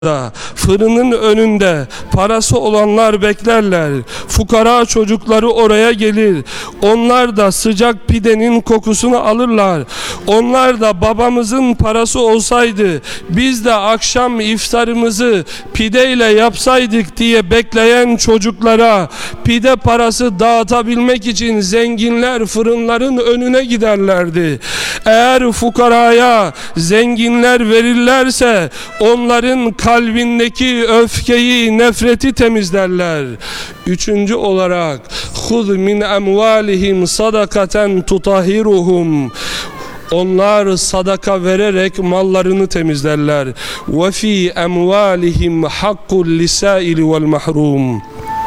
Fırının önünde parası olanlar beklerler. Fukara çocukları oraya gelir. Onlar da sıcak pidenin kokusunu alırlar. Onlar da babamızın parası olsaydı biz de akşam iftarımızı pideyle yapsaydık diye bekleyen çocuklara pide parası dağıtabilmek için zenginler fırınların önüne giderlerdi. Eğer fukaraya zenginler verirlerse onların kalbindeki öfkeyi, nefreti temizlerler. Üçüncü olarak "Huz min emvalihim sadakaten tutahhiruhum." Onlar sadaka vererek mallarını temizlerler. Ve fi emvalihim hakkul lisaili vel mahrum.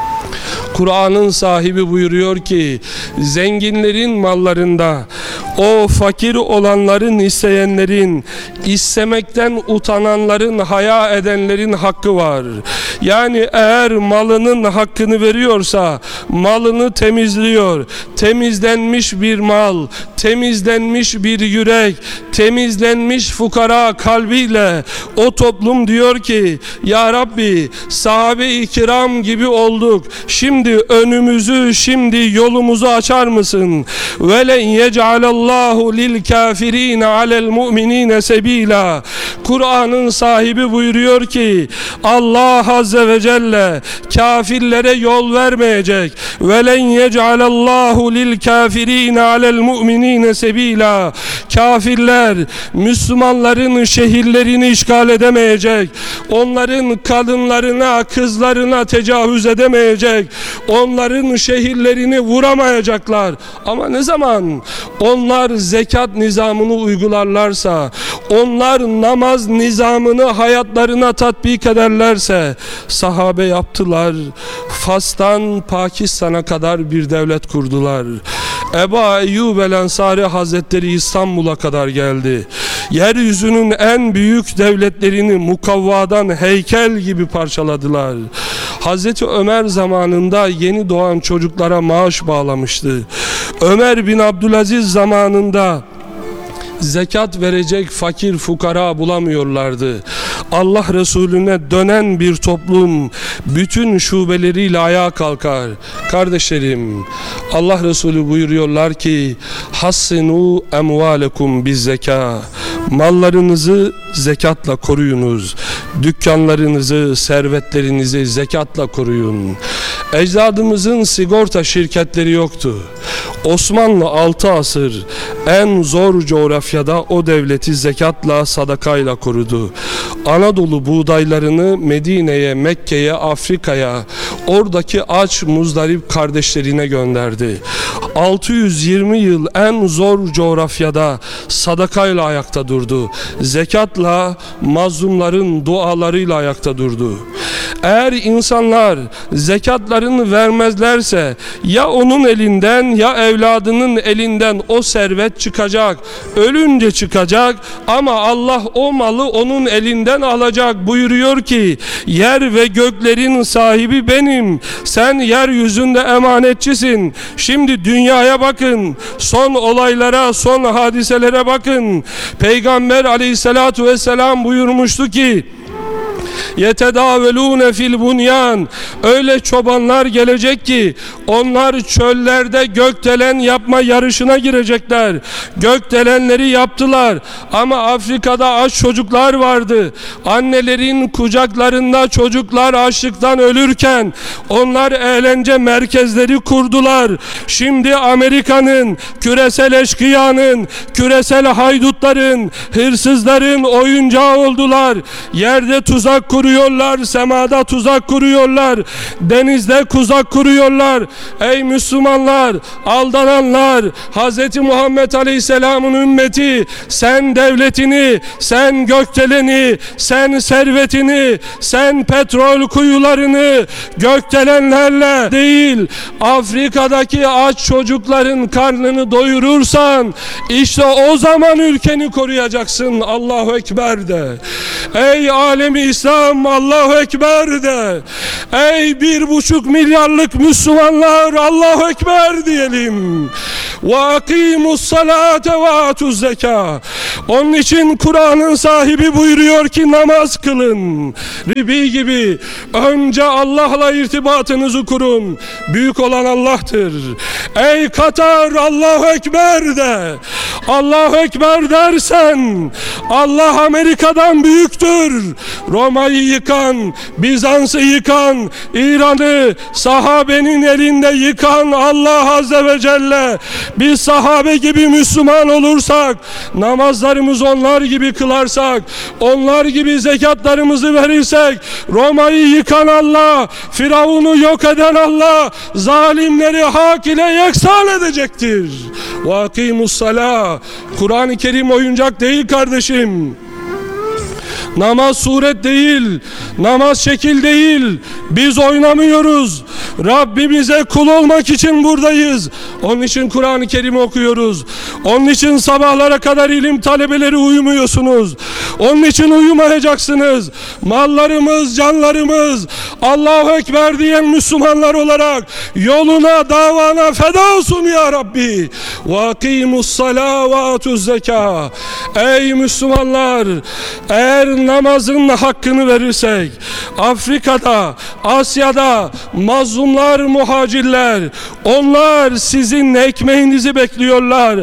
Kur'an'ın sahibi buyuruyor ki zenginlerin mallarında o fakir olanların, isteyenlerin, istemekten utananların, haya edenlerin hakkı var. Yani eğer malının hakkını veriyorsa malını temizliyor. Temizlenmiş bir mal, temizlenmiş bir yürek, temizlenmiş fukara kalbiyle o toplum diyor ki ya Rabbi sahabe-i kiram gibi olduk. Şimdi önümüzü, şimdi yolumuzu açar mısın? وَلَنْ يَجْعَلَ اللّٰهُ لِلْكَافِر۪ينَ عَلَى الْمُؤْمِن۪ينَ سَب۪يلًا. Kur'an'ın sahibi buyuruyor ki Allah Azze ve Celle kafirlere yol vermeyecek. وَلَنْ يَجْعَلَ اللّٰهُ لِلْكَافِر۪ينَ عَلَى الْمُؤْمِن۪ينَ سَب۪يلًا. Kafirler Müslümanların şehirlerini işgal edemeyecek. Onların kadınlarına, kızlarına tecavüz edemeyecek. Onların şehirlerini vuramayacaklar. Ama ne zaman onlar zekat nizamını uygularlarsa, onlar namaz nizamını hayatlarına tatbik ederlerse, sahabe yaptılar. Fas'tan Pakistan'a kadar bir devlet kurdular. Ebu Eyyub el-Ensari Hazretleri İstanbul'a kadar geldi. Yeryüzünün en büyük devletlerini mukavvadan heykel gibi parçaladılar. Hazreti Ömer zamanında yeni doğan çocuklara maaş bağlamıştı. Ömer bin Abdülaziz zamanında zekat verecek fakir fukara bulamıyorlardı. Allah Resulüne dönen bir toplum bütün şubeleriyle ayağa kalkar. Kardeşlerim, Allah Resulü buyuruyorlar ki hassinu emvalekum biz zeka. Mallarınızı zekatla koruyunuz. Dükkanlarınızı, servetlerinizi zekatla koruyun. Ecdadımızın sigorta şirketleri yoktu. Osmanlı 6 asır en zor coğrafyada o devleti zekatla, sadakayla korudu. Anadolu buğdaylarını Medine'ye, Mekke'ye, Afrika'ya, oradaki aç muzdarip kardeşlerine gönderdi. 620 yıl en zor coğrafyada sadakayla ayakta durdu. Zekatla, mazlumların dualarıyla ayakta durdu. Eğer insanlar zekatlarını vermezlerse ya onun elinden ya evladının elinden o servet çıkacak. Ölünce çıkacak ama Allah o malı onun elinden alacak. Buyuruyor ki yer ve göklerin sahibi benim. Sen yeryüzünde emanetçisin. Şimdi dünyaya bakın. Son olaylara, son hadiselere bakın. Peygamber aleyhissalatu vesselam buyurmuştu ki yetedavelune fil bunyan. Öyle çobanlar gelecek ki onlar çöllerde gökdelen yapma yarışına girecekler. Gökdelenleri yaptılar ama Afrika'da aç çocuklar vardı. Annelerin kucaklarında çocuklar açlıktan ölürken onlar eğlence merkezleri kurdular. Şimdi Amerika'nın, küresel eşkıyanın, küresel haydutların, hırsızların oyuncağı oldular. Yerde tuzak kuruyorlar, semada tuzak kuruyorlar, denizde tuzak kuruyorlar. Ey Müslümanlar, aldananlar, Hz. Muhammed Aleyhisselam'ın ümmeti, sen devletini, sen gökdeleni, sen servetini, sen petrol kuyularını gökdelenlerle değil, Afrika'daki aç çocukların karnını doyurursan, işte o zaman ülkeni koruyacaksın. Allahu Ekber de. Ey alemi İslam, Allahu Ekber de. Ey 1,5 milyarlık Müslümanlar, Allahu Ekber diyelim. ve akimus salate ve atuz zeka. Onun için Kur'an'ın sahibi buyuruyor ki namaz kılın. Ribi gibi önce Allah'la irtibatınızı kurun. Büyük olan Allah'tır. Ey Katar, Allahu Ekber de. Allahu Ekber dersen Allah Amerika'dan büyüktür. Roma'yı yıkan, Bizans'ı yıkan, İran'ı sahabenin elinde yıkan Allah Azze ve Celle. Biz sahabe gibi Müslüman olursak, namazlarımız onlar gibi kılarsak, onlar gibi zekatlarımızı verirsek, Roma'yı yıkan Allah, Firavun'u yok eden Allah, zalimleri hak ile yeksan edecektir. Ve akimus salah. Kur'an-ı Kerim oyuncak değil kardeşim. Namaz suret değil, namaz şekil değil. Biz oynamıyoruz. Rabbimize kul olmak için buradayız. Onun için Kur'an-ı Kerim okuyoruz. Onun için sabahlara kadar ilim talebeleri uyumuyorsunuz. Onun için uyumayacaksınız. Mallarımız, canlarımız, Allahu Ekber diyen Müslümanlar olarak yoluna, davana feda olsun ya Rabbi. Ve akimus salâ ve atuz zekâ. Ey Müslümanlar, eğer namazın hakkını verirsek, Afrika'da, Asya'da mazlumlar, muhacirler, onlar sizin ekmeğinizi bekliyorlar.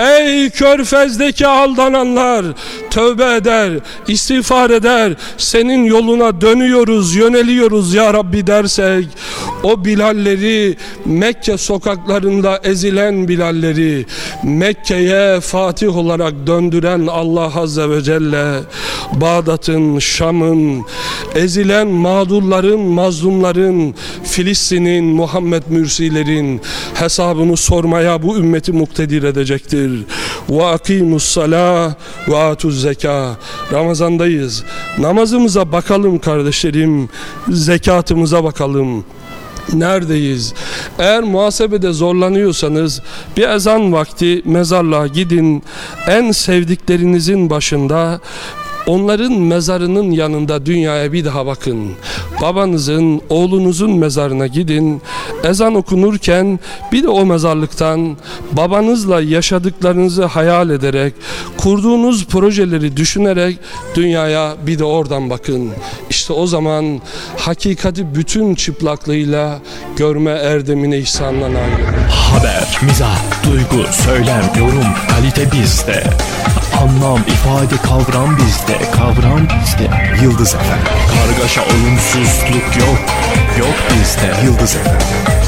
Ey Körfez'deki aldananlar, tövbe eder, istiğfar eder, senin yoluna dönüyoruz, yöneliyoruz ya Rabbi dersek, o Bilalleri, Mekke sokaklarında ezilen Bilalleri Mekke'ye Fatih olarak döndüren Allah Azze ve Celle, Bağdat'ın, Şam'ın, ezilen mağdurların, mazlumların, Filistin'in, Muhammed Mürsilerin hesabını sormaya bu ümmeti muktedir edecektir. Ve akimus salah ve atuz zeka. Ramazandayız. Namazımıza bakalım kardeşlerim, zekatımıza bakalım. Neredeyiz? Eğer muhasebede zorlanıyorsanız bir ezan vakti mezarlığa gidin. En sevdiklerinizin başında, onların mezarının yanında dünyaya bir daha bakın. Babanızın, oğlunuzun mezarına gidin. Ezan okunurken bir de o mezarlıktan babanızla yaşadıklarınızı hayal ederek, kurduğunuz projeleri düşünerek dünyaya bir de oradan bakın. İşte o zaman hakikati bütün çıplaklığıyla görme erdemine ihsanla nail. Haber, mizah, duygu, söylem, yorum, kalite bizde. Anlam, ifade, kavram bizde. Kavram bizde. Yıldız FM. Kargaşa, olumsuzluk yok. Yok bizde. Yıldız FM.